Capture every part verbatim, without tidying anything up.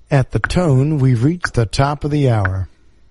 At the tone, we've reached the top of the hour.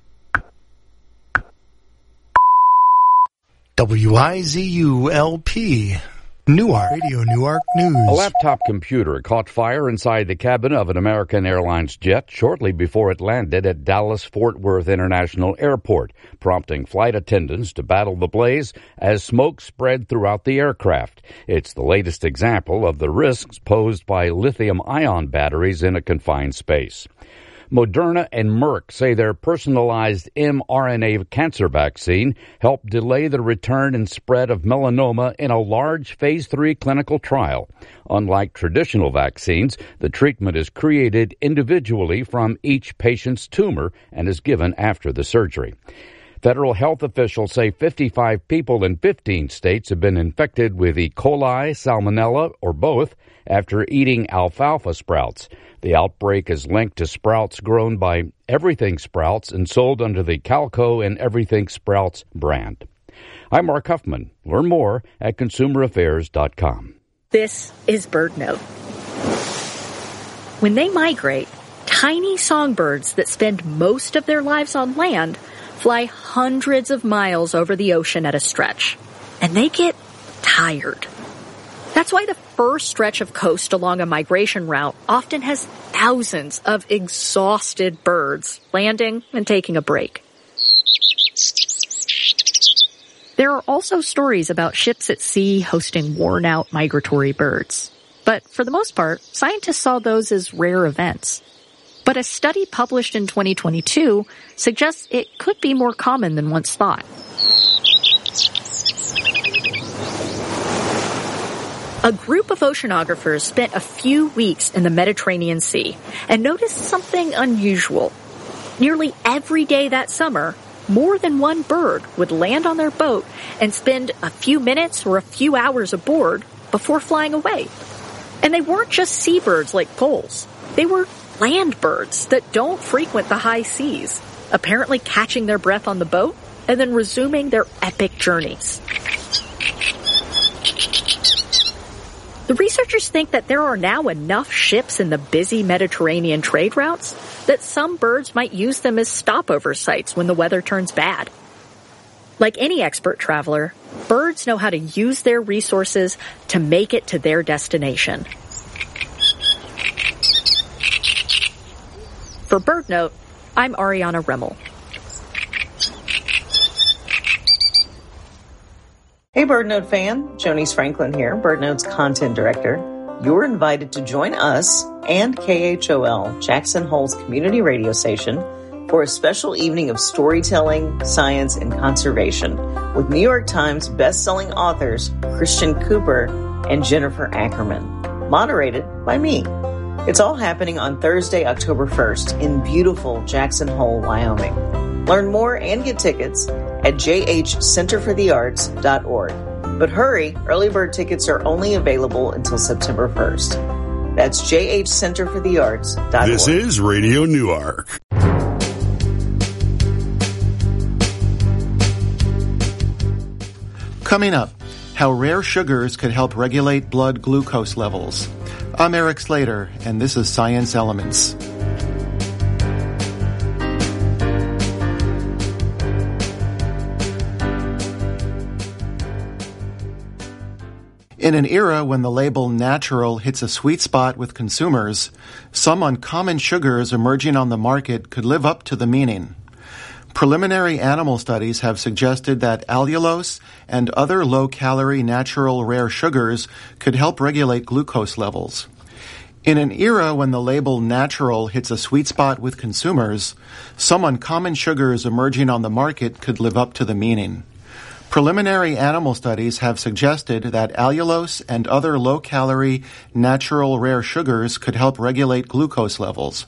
W I Z U L P, Newark, Radio Newark News. A laptop computer caught fire inside the cabin of an American Airlines jet shortly before it landed at Dallas-Fort Worth International Airport, prompting flight attendants to battle the blaze as smoke spread throughout the aircraft. It's the latest example of the risks posed by lithium-ion batteries in a confined space. Moderna and Merck say their personalized mRNA cancer vaccine helped delay the return and spread of melanoma in a large phase three clinical trial. Unlike traditional vaccines, the treatment is created individually from each patient's tumor and is given after the surgery. Federal health officials say fifty-five people in fifteen states have been infected with E. coli, salmonella, or both after eating alfalfa sprouts. The outbreak is linked to sprouts grown by Everything Sprouts and sold under the Calco and Everything Sprouts brand. I'm Mark Huffman. Learn more at consumer affairs dot com. This is BirdNote. When they migrate, tiny songbirds that spend most of their lives on land fly hundreds of miles over the ocean at a stretch, and they get tired. That's why the first stretch of coast along a migration route often has thousands of exhausted birds landing and taking a break. There are also stories about ships at sea hosting worn-out migratory birds. But for the most part, scientists saw those as rare events. But a study published in twenty twenty-two suggests it could be more common than once thought. A group of oceanographers spent a few weeks in the Mediterranean Sea and noticed something unusual. Nearly every day that summer, more than one bird would land on their boat and spend a few minutes or a few hours aboard before flying away. And they weren't just seabirds like gulls. They were land birds that don't frequent the high seas, apparently catching their breath on the boat and then resuming their epic journeys. The researchers think that there are now enough ships in the busy Mediterranean trade routes that some birds might use them as stopover sites when the weather turns bad. Like any expert traveler, birds know how to use their resources to make it to their destination. For BirdNote, I'm Ariana Remmel. Hey BirdNote fan, Jonice Franklin here, BirdNote's content director. You're invited to join us and K H O L, Jackson Hole's community radio station, for a special evening of storytelling, science, and conservation with New York Times best-selling authors Christian Cooper and Jennifer Ackerman, moderated by me. It's all happening on Thursday, October first in beautiful Jackson Hole, Wyoming. Learn more and get tickets at j h center for the arts dot org. But hurry, early bird tickets are only available until September first. That's j h center for the arts dot org. This is Radio Newark. Coming up, how rare sugars could help regulate blood glucose levels. I'm Eric Slater, and this is Science Elements. In an era when the label natural hits a sweet spot with consumers, some uncommon sugars emerging on the market could live up to the meaning. Preliminary animal studies have suggested that allulose and other low-calorie natural rare sugars could help regulate glucose levels. In an era when the label natural hits a sweet spot with consumers, some uncommon sugars emerging on the market could live up to the meaning. Preliminary animal studies have suggested that allulose and other low-calorie natural rare sugars could help regulate glucose levels.